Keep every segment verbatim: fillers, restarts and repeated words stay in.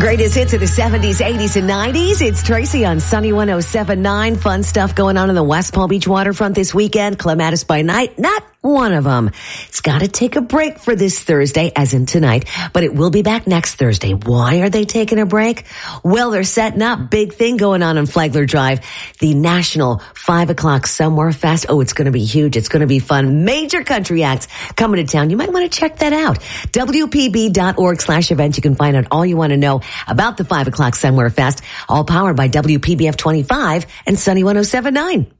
Greatest hits of the seventies, eighties, and nineties. It's Tracy on Sunny one oh seven point nine. Fun stuff going on in the West Palm Beach waterfront this weekend. Clematis by night, not one of them. It's got to take a break for this Thursday, as in tonight, but it will be back next Thursday. Why are they taking a break? Well, they're setting up. Big thing going on on Flagler Drive. The National five o'clock Somewhere Fest. Oh, it's going to be huge. It's going to be fun. Major country acts coming to town. You might want to check that out. W P B dot org slash events. You can find out all you want to know about the five o'clock Somewhere Fest. All powered by W P B F twenty-five and Sunny one oh seven point nine.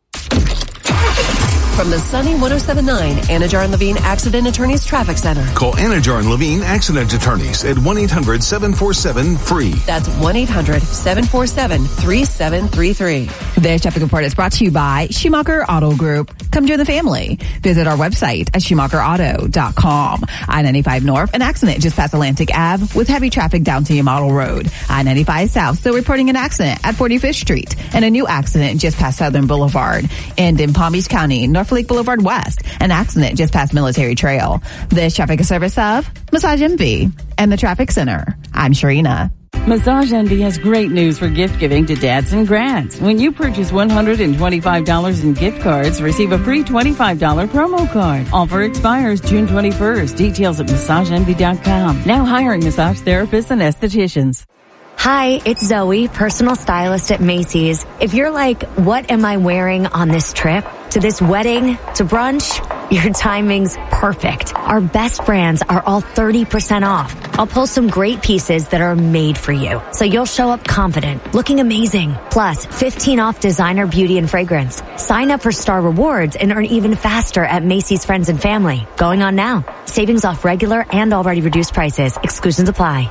From the Sunny one oh seven point nine Anajar and Levine Accident Attorneys Traffic Center. Call Anajar and Levine Accident Attorneys at one eight hundred seven four seven free. That's one eight hundred seven four seven three seven three three. This traffic report is brought to you by Schumacher Auto Group. Come join the family. Visit our website at schumacher auto dot com. I ninety-five North, an accident just past Atlantic Avenue with heavy traffic down to Yamato Road. I ninety-five South still reporting an accident at forty-fifth Street and a new accident just past Southern Boulevard. And in Palm Beach County, North Lake Boulevard West, an accident just past Military Trail. This traffic is service of Massage Envy and the Traffic Center. I'm Sharina. Massage Envy has great news for gift giving to dads and grands. When you purchase one hundred twenty-five dollars in gift cards, receive a free twenty-five dollars promo card. Offer expires June twenty-first. Details at massage envy dot com. Now hiring massage therapists and estheticians. Hi, it's Zoe, personal stylist at Macy's. If you're like, what am I wearing on this trip? To this wedding? To brunch? Your timing's perfect. Our best brands are all thirty percent off. I'll pull some great pieces that are made for you, so you'll show up confident, looking amazing. Plus, fifteen off designer beauty and fragrance. Sign up for Star Rewards and earn even faster at Macy's Friends and Family. Going on now. Savings off regular and already reduced prices. Exclusions apply.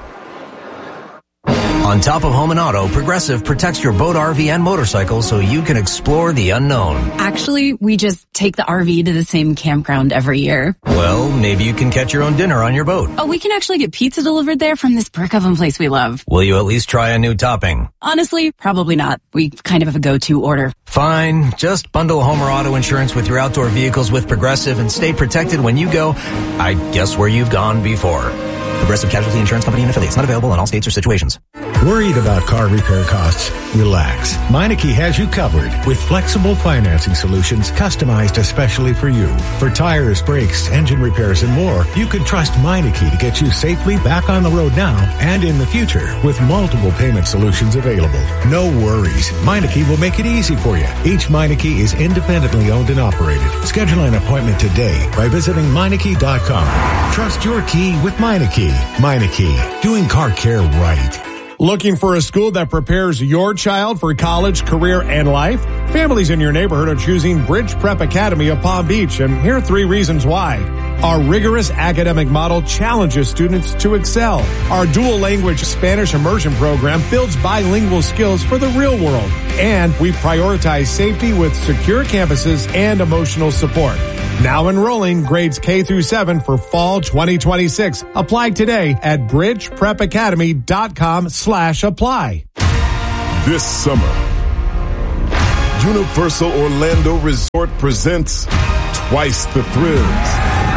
On top of home and auto, Progressive protects your boat, R V, and motorcycle so you can explore the unknown. Actually, we just take the R V to the same campground every year. Well, maybe you can catch your own dinner on your boat. Oh, we can actually get pizza delivered there from this brick oven place we love. Will you at least try a new topping? Honestly, probably not. We kind of have a go-to order. Fine. Just bundle home or auto insurance with your outdoor vehicles with Progressive and stay protected when you go, I guess, where you've gone before. Progressive Casualty Insurance Company and affiliates. Not available in all states or situations. Worried about car repair costs? Relax. Meineke has you covered with flexible financing solutions customized especially for you. For tires, brakes, engine repairs, and more, you can trust Meineke to get you safely back on the road now and in the future with multiple payment solutions available. No worries. Meineke will make it easy for you. Each Meineke is independently owned and operated. Schedule an appointment today by visiting Meineke dot com. Trust your key with Meineke. Meineke, doing car care right. Looking for a school that prepares your child for college, career, and life? Families in your neighborhood are choosing Bridge Prep Academy of Palm Beach, and here are three reasons why. Our rigorous academic model challenges students to excel. Our dual language Spanish immersion program builds bilingual skills for the real world. And we prioritize safety with secure campuses and emotional support. Now enrolling grades K through seven for fall twenty twenty-six. Apply today at bridge prep academy dot com slash apply. This summer, Universal Orlando Resort presents twice the thrills,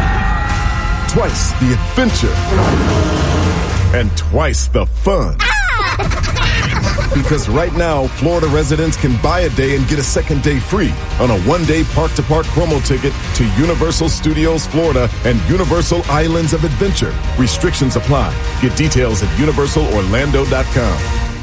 twice the adventure, and twice the fun. Because right now, Florida residents can buy a day and get a second day free on a one-day park-to-park promo ticket to Universal Studios Florida and Universal Islands of Adventure. Restrictions apply. Get details at universal orlando dot com.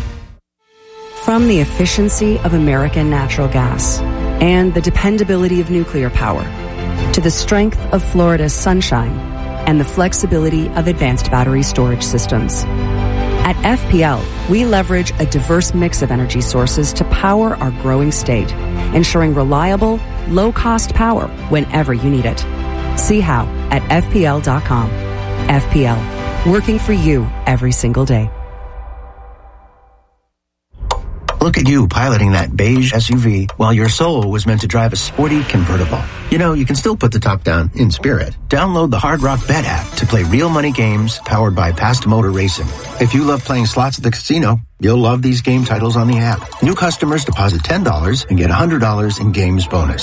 From the efficiency of American natural gas and the dependability of nuclear power to the strength of Florida's sunshine and the flexibility of advanced battery storage systems. At F P L, we leverage a diverse mix of energy sources to power our growing state, ensuring reliable, low-cost power whenever you need it. See how at F P L dot com. F P L, working for you every single day. Look at you piloting that beige S U V while your soul was meant to drive a sporty convertible. You know, you can still put the top down in spirit. Download the Hard Rock Bet app to play real money games powered by Past Motor Racing. If you love playing slots at the casino, you'll love these game titles on the app. New customers deposit ten dollars and get one hundred dollars in games bonus.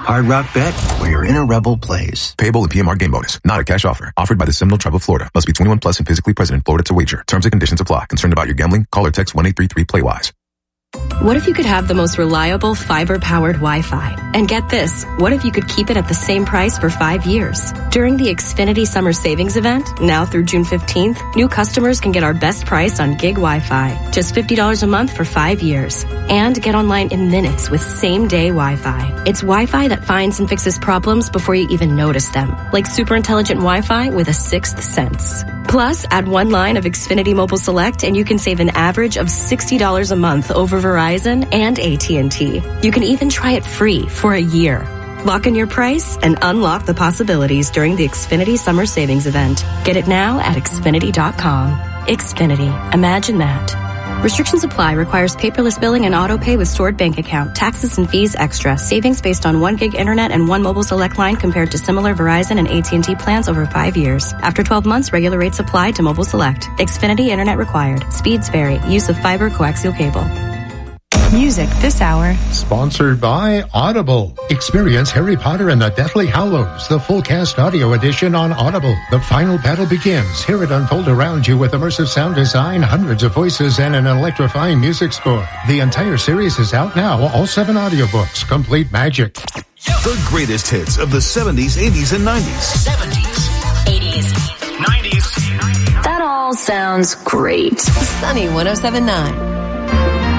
Hard Rock Bet, where your inner rebel plays. Payable in P M R game bonus. Not a cash offer. Offered by the Seminole Tribe of Florida. Must be twenty-one plus and physically present in Florida to wager. Terms and conditions apply. Concerned about your gambling? Call or text one eight three three play wise. What if you could have the most reliable fiber-powered Wi-Fi? And get this, what if you could keep it at the same price for five years? During the Xfinity Summer Savings Event, now through June fifteenth, new customers can get our best price on gig Wi-Fi, just fifty dollars a month for five years. And get online in minutes with same-day Wi-Fi. It's Wi-Fi that finds and fixes problems before you even notice them, like super intelligent Wi-Fi with a sixth sense. Plus, add one line of Xfinity Mobile Select and you can save an average of sixty dollars a month over Verizon and A T and T. You can even try it free for a year. Lock in your price and unlock the possibilities during the Xfinity Summer Savings Event. Get it now at Xfinity dot com. Xfinity. Imagine that. Restrictions apply. Requires paperless billing and auto pay with stored bank account. Taxes and fees extra. Savings based on one gig internet and one mobile select line compared to similar Verizon and A T and T plans over five years. After twelve months, regular rates apply to mobile select. Xfinity internet required. Speeds vary. Use of fiber coaxial cable. Music this hour. Sponsored by Audible. Experience Harry Potter and the Deathly Hallows, the full cast audio edition on Audible. The final battle begins. Hear it unfold around you with immersive sound design, hundreds of voices, and an electrifying music score. The entire series is out now. All seven audiobooks. Complete magic. The greatest hits of the seventies, eighties, and nineties. seventies, eighties, nineties. That all sounds great. Sunny one oh seven point nine.